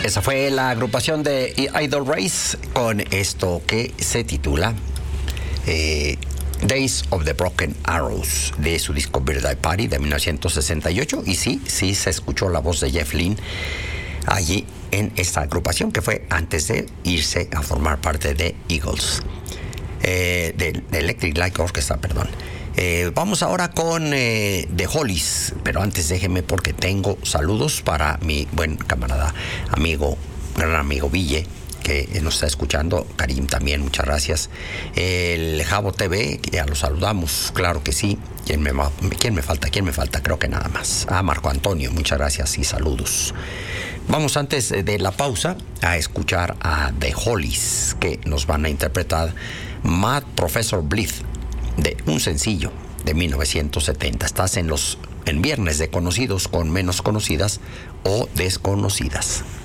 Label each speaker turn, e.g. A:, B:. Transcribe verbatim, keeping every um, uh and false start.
A: Esa fue la agrupación de Idle Race con esto que se titula eh, Days of the Broken Arrows, de su disco Birthday Party de mil novecientos sesenta y ocho. Y sí, sí se escuchó la voz de Jeff Lynne allí en esta agrupación, que fue antes de irse a formar parte de Eagles, eh, de, de Electric Light Orchestra, perdón. Eh, vamos ahora con eh, The Hollies, pero antes déjeme, porque tengo saludos para mi buen camarada, amigo, gran amigo Ville, que nos está escuchando. Karim también, muchas gracias. El Jabo T V, ya lo saludamos, claro que sí. ¿Quién me, quién me falta? ¿Quién me falta? Creo que nada más. Ah, Marco Antonio, muchas gracias y saludos. Vamos, antes de la pausa, a escuchar a The Hollies, que nos van a interpretar Mad Professor Blythe, de un sencillo de mil novecientos setenta. Estás en los en Viernes de Conocidos con Menos Conocidas o Desconocidas.